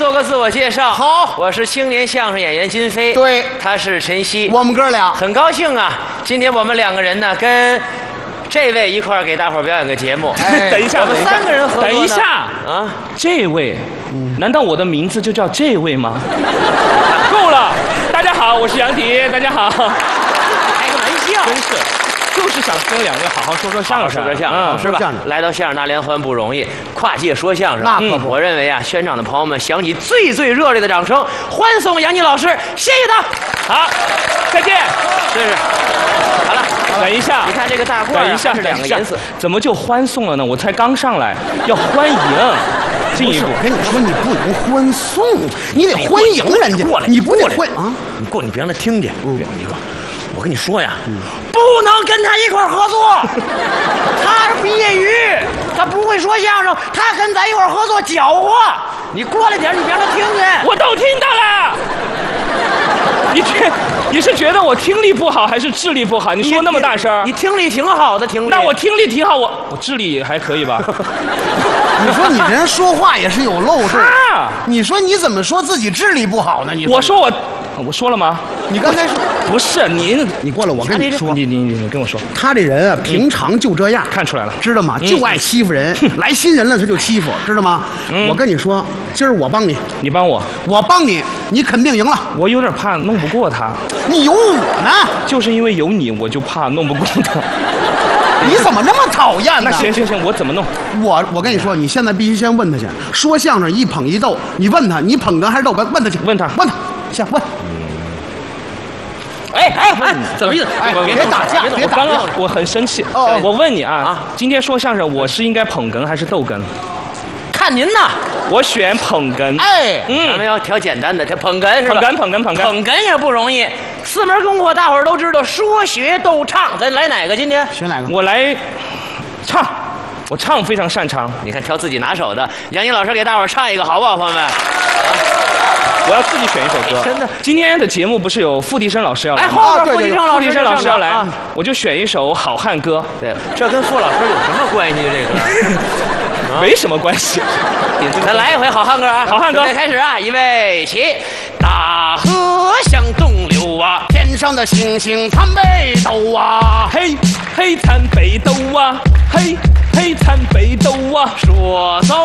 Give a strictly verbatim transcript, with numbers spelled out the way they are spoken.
做个自我介绍。 好， 我是青年相声演员金飞。 对， 他是陈曦。 我们哥俩很高兴啊，今天我们两个人呢跟这位一块儿给大伙儿表演个节目。 哎等一下， 我们三个人合作呢。 等一下啊， 这位，难道我的名字就叫这位吗？够了，大家好，我是杨迪，大家好。 开个玩笑， 真是，就是想跟两位好好说说相声， 说说相声， 嗯， 是吧相声？ 来到相声大联欢不容易，跨界说相声， 那可不嗯我认为啊，现场的朋友们响起最最热烈的掌声，欢送杨妮老师，谢谢他。 好，再见。 真是，好了， 等一下， 你看这个大褂儿啊等一下， 是两个颜色， 怎么就欢送了呢？我才刚上来，要欢迎，进一步。 我跟你说，你不能欢送，你得欢迎人家。 过来你不得过来欢啊？ 你过，你别让他听见。嗯，你说，我跟你说呀，不能跟他一块儿合作。他是毕业于，他不会说相声，他跟咱一块儿合作搅和。你过来点，你别让他听见。 我都听到了。你觉你是觉得我听力不好还是智力不好？你说那么大声， 你听力挺好的，听力。 那我听力挺好，我我智力还可以吧？ 你说你人说话也是有漏洞。 啊！ 你说你怎么说自己智力不好呢？你我说我我说了吗？ 你刚才说不是您， 你过来，我跟你说， 你你你你跟我说， 他这人啊，平常就这样， 看出来了。 知道吗？就爱欺负人，来新人了他就欺负，知道吗？我跟你说，今儿我帮你， 你帮我， 我帮你，你肯定赢了。 我有点怕弄不过他， 你有我呢， 就是因为有你，我就怕弄不过他。 你怎么那么讨厌呢？ 那行行行，我怎么弄？ 我我跟你说，你现在必须先问他去。说相声一捧一逗，你问他，你捧哏还是逗哏？问他去， 问他问他，先问。 哎哎哎，怎么意思？ 哎别别打架别动别打我刚刚我很生气。 哦我问你啊啊， 今天说相声，我是应该捧哏还是逗哏？ 看您呐。 我选捧哏。 哎， 咱们要挑简单的，挑捧哏是吧？ 捧哏捧哏捧哏。 捧哏也不容易，四门功课大伙儿都知道，说学逗唱，咱来哪个？今天选哪个？ 我来唱，我唱非常擅长。 你看挑自己拿手的，杨宁老师给大伙儿唱一个好不好，朋友们？ 我要自己选一首歌。 真的， 今天的节目不是有付笛声老师要来哎， 吗？ 后边啊对对付笛声老师， 付笛声老师要来啊， 我就选一首好汉歌， 对，这跟付老师有什么关系？这个， 没什么关系。 咱来一回好汉歌啊！ 好汉歌准备开始啊！预备起，大河向东流啊， 天上的星星参北斗啊， 嘿，嘿参北斗啊，嘿，嘿参北斗啊。 说走。